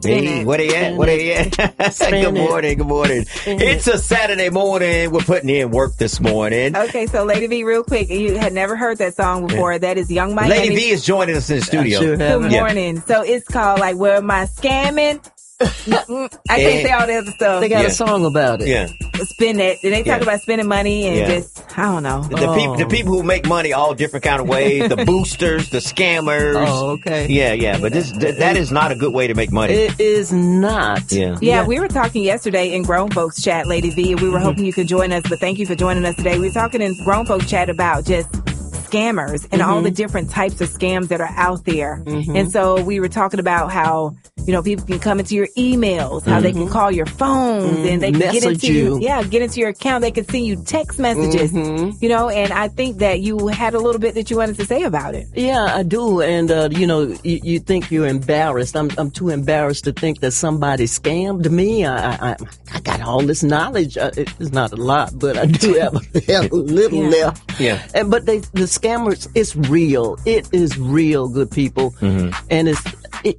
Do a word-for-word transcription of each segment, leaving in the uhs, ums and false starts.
Hey, where they at? Where they at? Say good morning, good morning. It's a Saturday morning. We're putting in work this morning. Okay, so Lady V, real quick, you had never heard that song before. Yeah. That is Young Miami. Lady V is joining us in the studio. Sure good morning. Yeah. So it's called like, Where Am I Scamming? I can't say all the other stuff. They got yeah. a song about it. Yeah. Spend it. And they talk yeah. about spending money and yeah. just, I don't know. The, oh. people, the people who make money all different kind of ways. The boosters, the scammers. Oh, okay. Yeah, yeah. But this th- that is not a good way to make money. It is not. Yeah. Yeah, yeah. We were talking yesterday in Grown Folks Chat, Lady V, and we were mm-hmm. hoping you could join us, but thank you for joining us today. We were talking in Grown Folks Chat about just scammers and mm-hmm. all the different types of scams that are out there. Mm-hmm. And so we were talking about how, you know, people can come into your emails, how mm-hmm. they can call your phones mm-hmm. and they can Message get into you. Yeah, get into your account. They can send you text messages, mm-hmm. you know, and I think that you had a little bit that you wanted to say about it. Yeah, I do. And, uh, you know, you, you think you're embarrassed. I'm, I'm too embarrassed to think that somebody scammed me. I, I, I got all this knowledge. Uh, it's not a lot, but I do have a, a little yeah. left. Yeah. And, but they, the scammers, it's real. It is real, good people. Mm-hmm. And it's, it,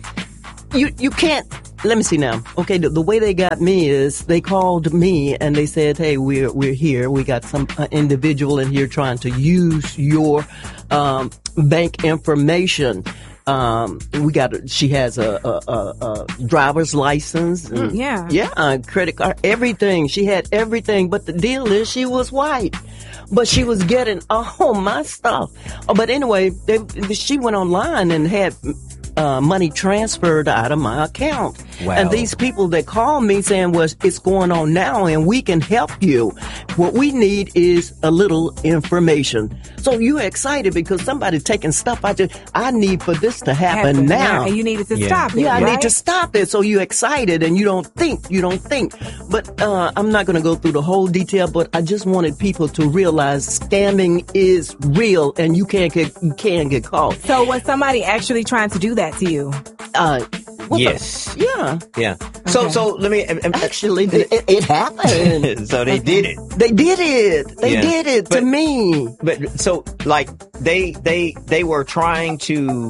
you, you can't, let me see now. Okay. The, the way they got me is they called me and they said, hey, we're, we're here. We got some uh, individual in here trying to use your, um, bank information. Um, we got, she has a, a, a, a driver's license. And, mm, yeah. Yeah. Uh, credit card, everything. She had everything. But the deal is she was white. But she was getting all my stuff. Oh, but anyway, they, she went online and had uh, money transferred out of my account. Wow. And these people that called me saying, well, it's going on now and we can help you. What we need is a little information. So you're excited because somebody's taking stuff out there. I need for this to happen, happen now. now. And you needed to yeah. stop it. Yeah, right? I need to stop it. So you're excited and you don't think, you don't think. But uh, I'm not going to go through the whole detail, but I just wanted people to realize scamming is real and you can't get, you can get caught. So was somebody actually trying to do that to you? Uh, yes. The, yeah. Yeah. So, okay. so let me. Um, Actually, it, it happened. So they okay. did it. They did it. They yeah. did it but, to me. But so, like, they they they were trying to.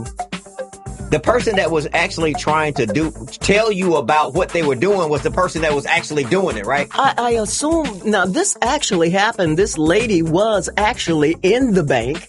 The person that was actually trying to do tell you about what they were doing was the person that was actually doing it, right? I, I assume now this actually happened. This lady was actually in the bank.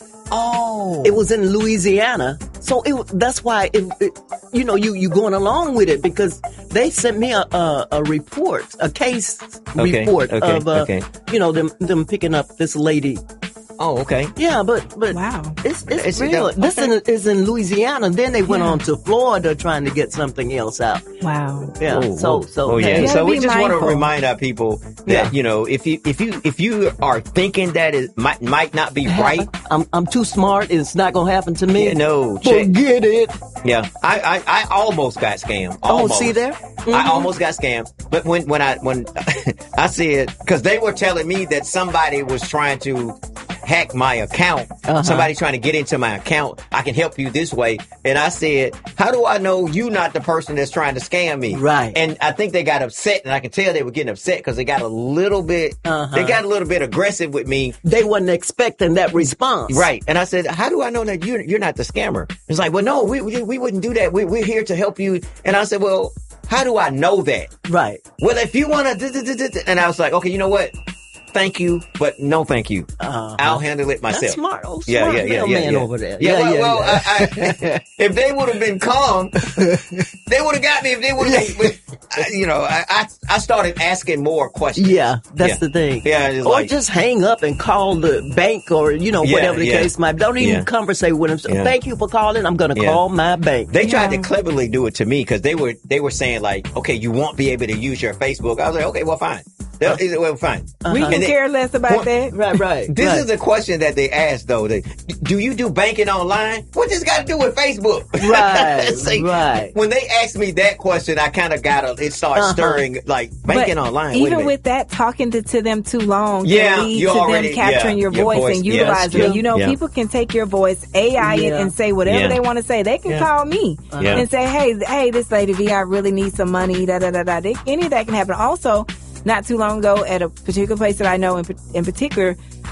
Oh, it was in Louisiana, so it that's why it, it, you know you you going along with it because they sent me a a, a report, a case okay, report okay, of uh, okay. you know them them picking up this lady. Oh, okay. Yeah, but but wow, it's it's, it's real. okay. This in, is in Louisiana. Then they went yeah. on to Florida trying to get something else out. Wow. Yeah. Whoa, so whoa. so oh yeah. So we just mindful. want to remind our people that yeah. you know if you if you if you are thinking that it might might not be right, I'm I'm too smart. It's not gonna happen to me. Yeah, no, forget it. Yeah, I, I I almost got scammed. Almost. Oh, see there. Mm-hmm. I almost got scammed, but when when I when I said because they were telling me that somebody was trying to hack my account, uh-huh. somebody trying to get into my account, I can help you this way. And I said, how do I know you not the person that's trying to scam me? Right. And I think they got upset, and I can tell they were getting upset because they got a little bit, uh-huh. they got a little bit aggressive with me. They wasn't expecting that response. Right. And I said, how do I know that you're, you're not the scammer? It's like, well, no, we, we, we wouldn't do that. We, we're here to help you. And I said, well, how do I know that? Right. Well, if you want to, and I was like, okay, you know what? Thank you, but no thank you. Uh-huh. I'll handle it myself. That's smart. Oh, smart yeah, yeah, yeah, yeah, man yeah. over there. Yeah, yeah, well, yeah, well yeah. I, I, if they would have been calm, they would have got me. If they would have been, you know, I, I, I started asking more questions. Yeah, that's yeah. the thing. Yeah, just or like, just hang up and call the bank or, you know, yeah, whatever the yeah. case might be. Don't even yeah. conversate with them. Yeah. Thank you for calling. I'm going to yeah. call my bank. They yeah. tried to cleverly do it to me because they were they were saying like, okay, you won't be able to use your Facebook. I was like, okay, well, fine. Uh, well, fine. Uh-huh. We can care less about well, that. Right, right. This right. is the question that they asked, though. They, do you do banking online? What this got to do with Facebook? Right, See, right. When they asked me that question, I kind of got a, it started uh-huh. stirring, like, banking but online. Even with that, talking to, to them too long yeah, can lead you to already, them capturing yeah, your, your voice, voice and utilizing yeah, it. You know, yeah. people can take your voice, A I yeah. it, and say whatever yeah. they want to say. They can yeah. call me uh-huh. yeah. and say, hey, hey, this Lady V, I really need some money, da da da da. They, any of that can happen. Also, not too long ago at a particular place that I know in, in particular,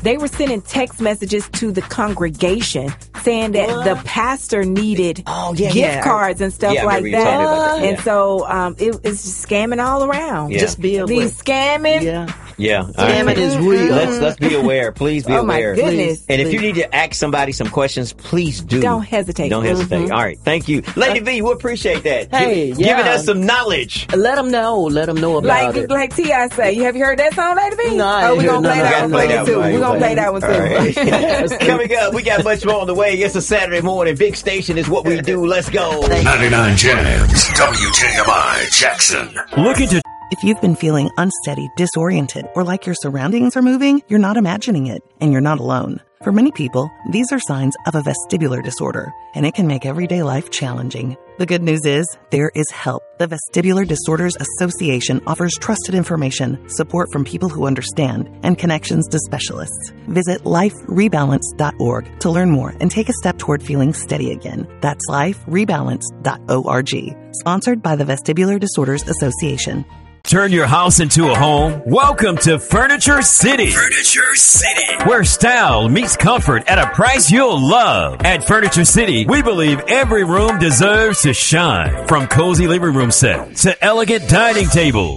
they were sending text messages to the congregation saying that what? the pastor needed oh, yeah, gift yeah. cards and stuff yeah, like that. that. Yeah. And so um, it, it's just scamming all around. Yeah. Just be aware. These scamming. Yeah. Yeah. Scamming right. is real. Let's, let's be aware. Please be oh aware. Oh, my goodness. Please. And please. if you need to ask somebody some questions, please do. Don't hesitate. Don't hesitate. Mm-hmm. All right. Thank you. Lady V, we appreciate that. Hey, Give, yeah. Giving us some knowledge. Let them know. Let them know about like, it. Like T I say, have you heard that song, Lady V? No, I oh, we're going to play that one play that too. one. We're going to play that one too. Right. Coming up, we got much more on the way. It's a Saturday morning. Big station is what we do. Let's go. ninety-nine Jams, W J M I Jackson. Looking to If you've been feeling unsteady, disoriented, or like your surroundings are moving, you're not imagining it, and you're not alone. For many people, these are signs of a vestibular disorder, and it can make everyday life challenging. The good news is, there is help. The Vestibular Disorders Association offers trusted information, support from people who understand, and connections to specialists. Visit life rebalance dot org to learn more and take a step toward feeling steady again. That's life rebalance dot org. Sponsored by the Vestibular Disorders Association. Turn your house into a home? Welcome to Furniture City. Furniture City, where style meets comfort at a price you'll love. At Furniture City, we believe every room deserves to shine. From cozy living room set to elegant dining tables.